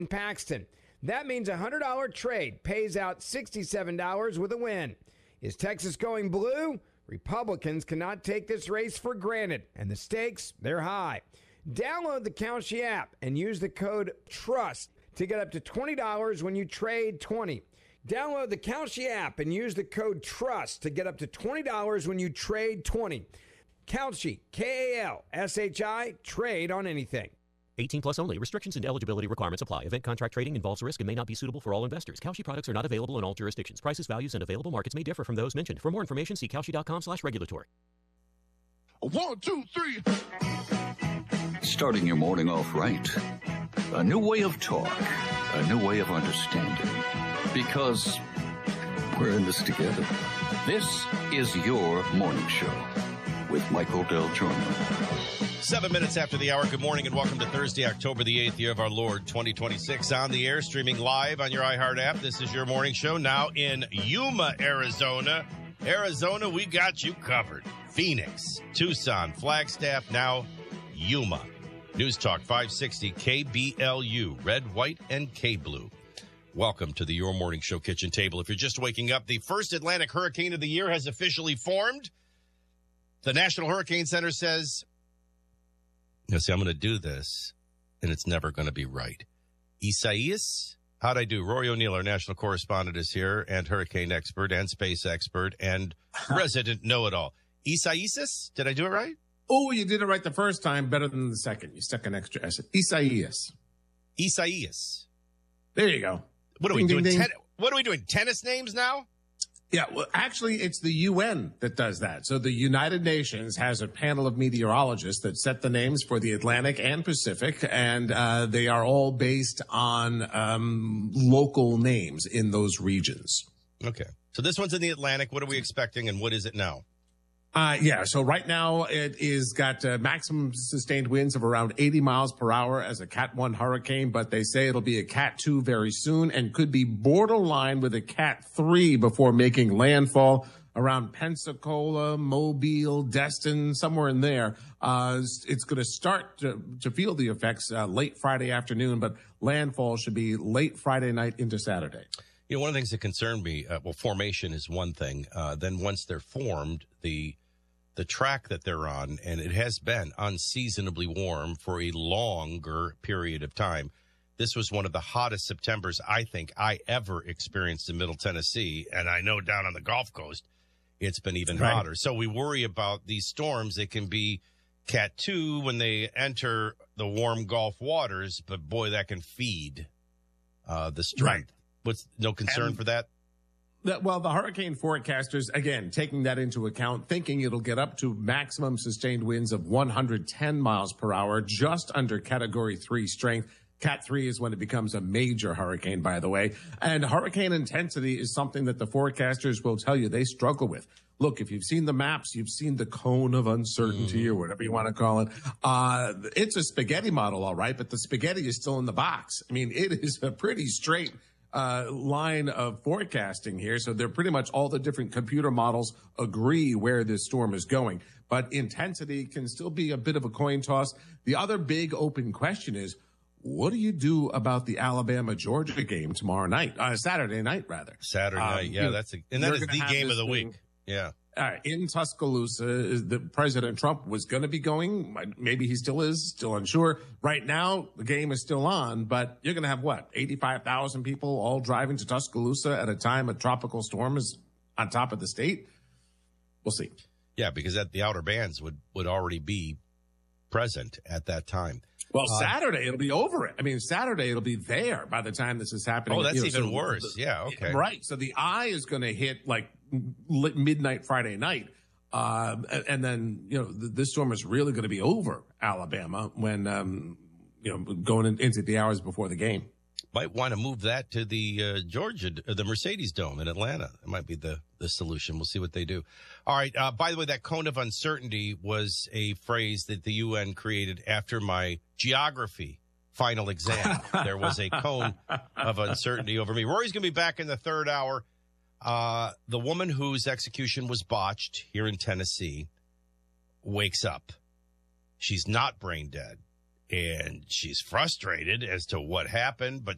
in Paxton. That means a $100 trade pays out $67 with a win. Is Texas going blue? Republicans cannot take this race for granted, and the stakes, they're high. Download the Kalshi app and use the code TRUST to get up to $20 when you trade 20. Download the Kalshi app and use the code TRUST to get up to $20 when you trade 20. Kalshi, Kalshi, trade on anything. 18 plus only. Restrictions and eligibility requirements apply. Event contract trading involves risk and may not be suitable for all investors. Kalshi products are not available in all jurisdictions. Prices, values, and available markets may differ from those mentioned. For more information, see Kalshi.com/regulatory. 1, 2, 3. Starting your morning off right. A new way of talk. A new way of understanding. Because we're in this together. This is your morning show with Michael Del Giorno. 7 minutes after the hour. Good morning and welcome to Thursday, October the 8th, year of our Lord, 2026. On the air, streaming live on your iHeart app. This is your morning show now in Yuma, Arizona. Arizona, we got you covered. Phoenix, Tucson, Flagstaff, now Yuma. News Talk 560 KBLU, red, white, and K-blue. Welcome to the Your Morning Show kitchen table. If you're just waking up, the first Atlantic hurricane of the year has officially formed. The National Hurricane Center says, I'm going to do this, and it's never going to be right. Isaias, how'd I do? Rory O'Neill, our national correspondent, is here, and hurricane expert, and space expert, and resident know-it-all. Isaias, did I do it right? Oh, you did it right the first time, better than the second. You stuck an extra S. Isaias. There you go. What are we doing? What are we doing? Tennis names now? Yeah, well, actually, it's the UN that does that. So the United Nations has a panel of meteorologists that set the names for the Atlantic and Pacific, and they are all based on local names in those regions. Okay. So this one's in the Atlantic. What are we expecting, and what is it now? So right now it is got maximum sustained winds of around 80 miles per hour as a Cat 1 hurricane, but they say it'll be a Cat 2 very soon and could be borderline with a Cat 3 before making landfall around Pensacola, Mobile, Destin, somewhere in there. It's going to start to feel the effects late Friday afternoon, but landfall should be late Friday night into Saturday. You know, one of the things that concerned me, formation is one thing. Then once they're formed, the track that they're on, and it has been unseasonably warm for a longer period of time. This was one of the hottest Septembers I think I ever experienced in Middle Tennessee, and I know down on the Gulf Coast it's been even hotter. So we worry about these storms. They can be Cat 2 when they enter the warm Gulf waters, but boy, that can feed the strength. Right. What's no concern for that? Well, the hurricane forecasters, again, taking that into account, thinking it'll get up to maximum sustained winds of 110 miles per hour, just under Category 3 strength. Cat 3 is when it becomes a major hurricane, by the way. And hurricane intensity is something that the forecasters will tell you they struggle with. Look, if you've seen the maps, you've seen the cone of uncertainty or whatever you want to call it. It's a spaghetti model, all right, but the spaghetti is still in the box. I mean, it is a pretty straight line of forecasting here. So they're pretty much all the different computer models agree where this storm is going. But intensity can still be a bit of a coin toss. The other big open question is, what do you do about the Alabama-Georgia game tomorrow night? Saturday night, rather. Saturday night, yeah. That is the game of the week. Yeah. All right. In Tuscaloosa, the President Trump was going to be going. Maybe he still is, still unsure. Right now, the game is still on, but you're going to have 85,000 people all driving to Tuscaloosa at a time a tropical storm is on top of the state? We'll see. Yeah, because the outer bands would already be present at that time. Well, Saturday, it'll be over it. I mean, Saturday, it'll be there by the time this is happening. Oh, that's even worse. Yeah, okay. Right. So the eye is going to hit midnight Friday night. And then, this storm is really going to be over Alabama when, going into the hours before the game. Might want to move that to the the Mercedes Dome in Atlanta. That might be the solution. We'll see what they do. All right. By the way, that cone of uncertainty was a phrase that the UN created after my geography final exam. There was a cone of uncertainty over me. Rory's going to be back in the third hour. The woman whose execution was botched here in Tennessee wakes up. She's not brain dead. And she's frustrated as to what happened, but